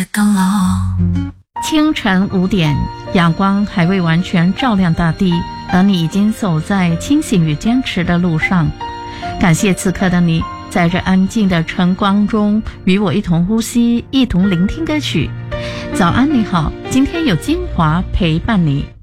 清晨5点，阳光还未完全照亮大地，而你已经走在清醒与坚持的路上。感谢此刻的你，在这安静的晨光中与我一同呼吸，一同聆听歌曲。早安你好，今天有精华陪伴你。